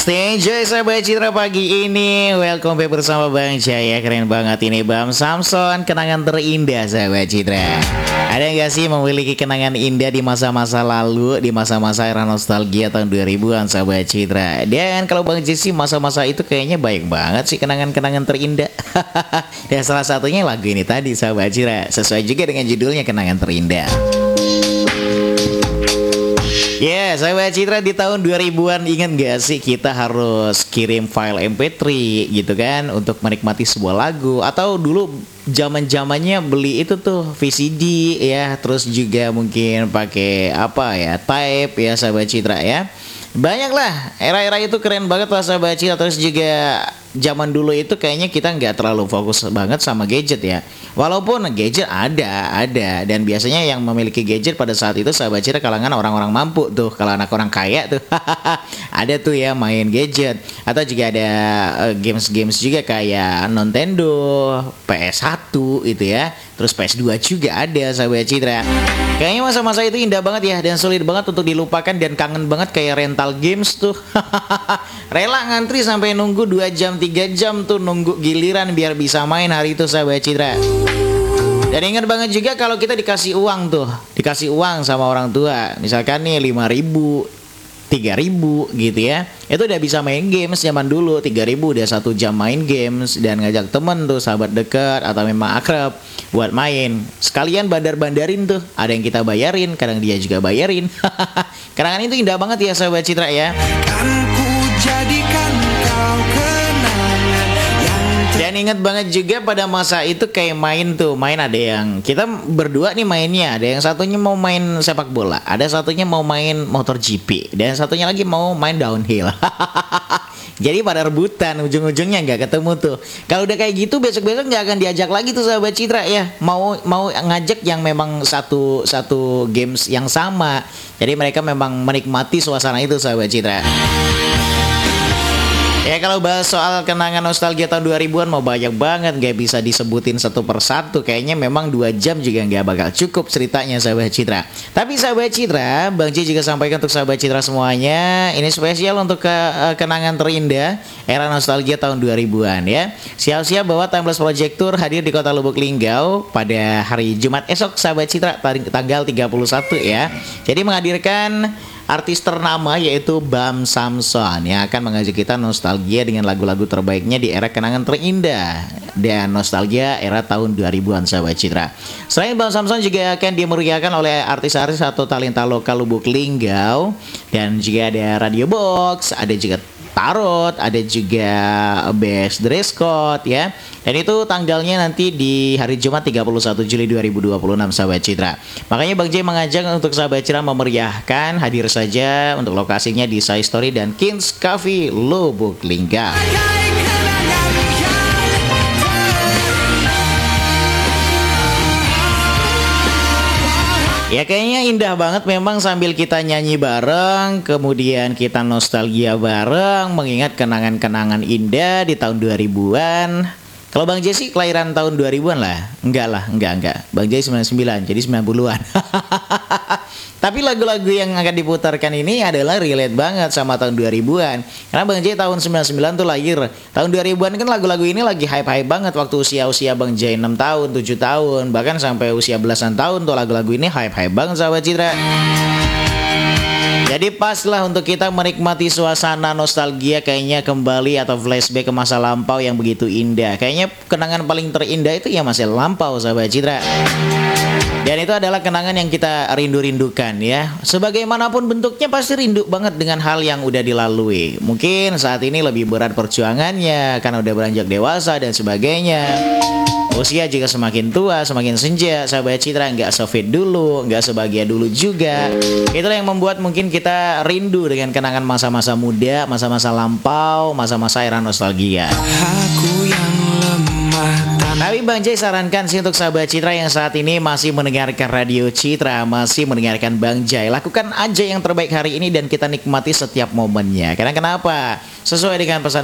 Stay enjoy sahabat Citra pagi ini. Welcome back bersama Bang Jaya. Keren banget ini Bam Samson. Kenangan terindah sahabat Citra. Ada gak sih memiliki kenangan indah di masa-masa lalu, di masa-masa era nostalgia tahun 2000-an sahabat Citra. Dan kalau Bang Jesse masa-masa itu kayaknya baik banget sih kenangan-kenangan terindah. Dan salah satunya lagu ini tadi sahabat Citra. Sesuai juga dengan judulnya Kenangan Terindah. Ya, sahabat Citra, di tahun 2000-an ingat gak sih kita harus kirim file MP3 gitu kan untuk menikmati sebuah lagu, atau dulu zaman-zamannya beli itu tuh VCD ya, terus juga mungkin pakai apa ya, tape ya sahabat Citra ya. Banyak lah, era-era itu keren banget lah sahabat Citra. Terus juga zaman dulu itu kayaknya kita nggak terlalu fokus banget sama gadget ya. Walaupun gadget ada. Dan biasanya yang memiliki gadget pada saat itu sahabat Citra kalangan orang-orang mampu tuh. Kalau anak orang kaya tuh ada tuh ya main gadget. Atau juga ada games-games juga kayak Nintendo, PS1 itu ya. Terus PS2 juga ada sahabat Citra. Kayaknya masa-masa itu indah banget ya, dan sulit banget untuk dilupakan, dan kangen banget kayak rental games tuh. Rela ngantri sampai nunggu 2 jam 3 jam tuh nunggu giliran biar bisa main hari itu sahabat Citra. Dan ingat banget juga kalau kita dikasih uang tuh, dikasih uang sama orang tua, misalkan nih 5.000 3.000 gitu ya, itu udah bisa main games zaman dulu. 3.000 udah 1 jam main games, dan ngajak temen tuh, sahabat dekat atau memang akrab buat main. Sekalian bandar-bandarin tuh, ada yang kita bayarin, kadang dia juga bayarin. Kenangan itu indah banget ya sahabat Citra ya. Kan ku jadikan kau kenangan yang dan ingat banget juga pada masa itu kayak main tuh, main ada yang kita berdua nih mainnya, ada yang satunya mau main sepak bola, ada satunya mau main motor GP, dan satunya lagi mau main downhill. Jadi pada rebutan, ujung-ujungnya nggak ketemu tuh. Kalau udah kayak gitu besok-besok nggak akan diajak lagi tuh sahabat Citra ya. Mau ngajak yang memang satu games yang sama. Jadi mereka memang menikmati suasana itu sahabat Citra. Ya, kalau bahas soal kenangan nostalgia tahun 2000-an mau banyak banget, gak bisa disebutin satu persatu. Kayaknya memang 2 jam juga gak bakal cukup ceritanya sahabat Citra. Tapi sahabat Citra, Bang J juga sampaikan untuk sahabat Citra semuanya, ini spesial untuk kenangan terindah era nostalgia tahun 2000-an ya. Siap-siap bawa Timeless Project Tour hadir di kota Lubuk Linggau pada hari Jumat esok sahabat Citra, tanggal 31 ya. Jadi menghadirkan artis ternama yaitu Bam Samson yang akan mengajak kita nostalgia dengan lagu-lagu terbaiknya di era kenangan terindah dan nostalgia era tahun 2000-an sahabat Citra. Selain Bam Samson juga akan dimeriahkan oleh artis-artis atau talenta lokal Lubuk Linggau, dan juga ada Radio Box, ada juga Tarot, ada juga Best Dress Code ya. Dan itu tanggalnya nanti di hari Jumat 31 Juli 2026 sahabat Citra. Makanya Bang J mengajak untuk sahabat Citra memeriahkan, hadir saja untuk lokasinya di Sai Story dan Kings Cafe Lubuk Linggau. Ya kayaknya indah banget memang sambil kita nyanyi bareng, kemudian kita nostalgia bareng, mengingat kenangan-kenangan indah di tahun 2000-an. Kalau Bang J sih kelahiran tahun 2000-an lah. Enggak. Bang J 99, jadi 90-an. Tapi lagu-lagu yang akan diputarkan ini adalah relate banget sama tahun 2000-an. Karena Bang J tahun 99 tuh lahir. Tahun 2000-an kan lagu-lagu ini lagi hype-hype banget waktu usia-usia Bang J 6 tahun, 7 tahun, bahkan sampai usia belasan tahun tuh lagu-lagu ini hype-hype banget sahabat Citra. Jadi pas lah untuk kita menikmati suasana nostalgia, kayaknya kembali atau flashback ke masa lampau yang begitu indah. Kayaknya kenangan paling terindah itu ya masa lampau sahabat Citra. Dan itu adalah kenangan yang kita rindu-rindukan ya. Sebagaimanapun bentuknya pasti rindu banget dengan hal yang udah dilalui. Mungkin saat ini lebih berat perjuangannya karena udah beranjak dewasa dan sebagainya. Usia juga semakin tua, semakin senja, sahabat Citra, nggak se-fit dulu, nggak sebahagia dulu juga. Itulah yang membuat mungkin kita rindu dengan kenangan masa-masa muda, masa-masa lampau, masa-masa era nostalgia. Aku yang lemah. Tapi Bang J sarankan sih untuk sahabat Citra yang saat ini masih mendengarkan Radio Citra, masih mendengarkan Bang J, lakukan aja yang terbaik hari ini dan kita nikmati setiap momennya. Karena kenapa? Sesuai dengan pesan